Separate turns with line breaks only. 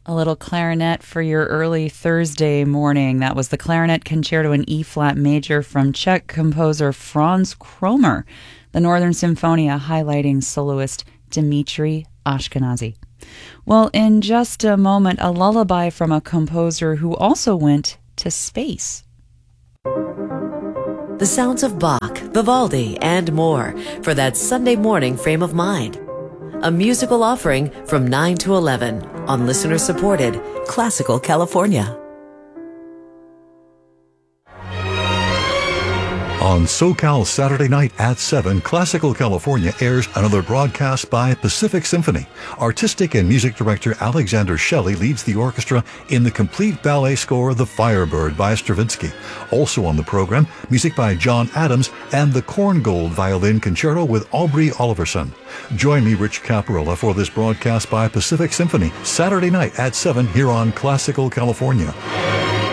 A little clarinet for your early Thursday morning. That was the Clarinet Concerto in E-flat major from Czech composer Franz Kromer, the Northern Symphonia highlighting soloist Dmitri Ashkenazy. Well, in just a moment, a lullaby from a composer who also went to space.
The sounds of Bach, Vivaldi, and more for that Sunday morning frame of mind. A musical offering from 9 to 11 on listener-supported Classical California.
On SoCal Saturday night at 7, Classical California airs another broadcast by Pacific Symphony. Artistic and music director Alexander Shelley leads the orchestra in the complete ballet score The Firebird by Stravinsky. Also on the program, music by John Adams and the Korngold Violin Concerto with Aubrey Oliverson. Join me, Rich Caparella, for this broadcast by Pacific Symphony, Saturday night at 7 here on Classical California.